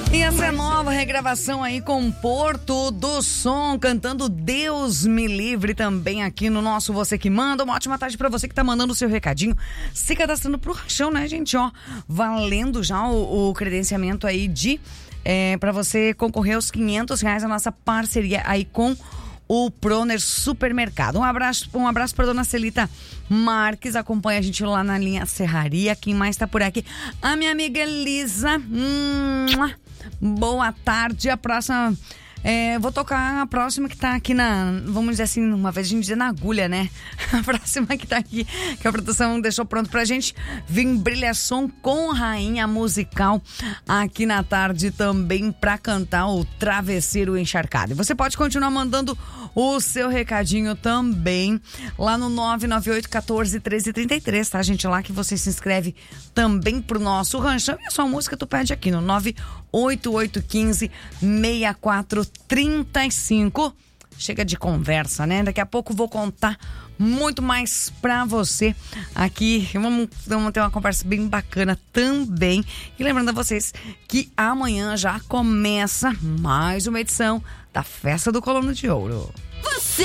E essa é nova regravação aí com Porto do Som, cantando Deus Me Livre também aqui no nosso Você Que Manda. Uma ótima tarde pra você que tá mandando o seu recadinho, se cadastrando pro Rachão, né, gente? Ó, valendo já o credenciamento aí de pra você concorrer aos R$500, a nossa parceria aí com o Proner Supermercado. Um abraço pra dona Celita Marques, acompanha a gente lá na linha Serraria. Quem mais tá por aqui? A minha amiga Elisa. Boa tarde. A próxima, vou tocar a próxima que tá aqui vamos dizer assim, uma vez a gente dizer na agulha, né? A próxima que tá aqui, que a produção deixou pronto pra gente, vem Brilhação com Rainha Musical aqui na tarde também pra cantar o Travesseiro Encharcado. E você pode continuar mandando o seu recadinho também lá no 998-14-1333, tá, gente? Lá que você se inscreve também pro nosso ranchão e a sua música tu pede aqui no 98815-6435. Chega de conversa, né? Daqui a pouco vou contar muito mais pra você aqui. Vamos ter uma conversa bem bacana também. E lembrando a vocês que amanhã já começa mais uma edição da Festa do Colono de Ouro. Você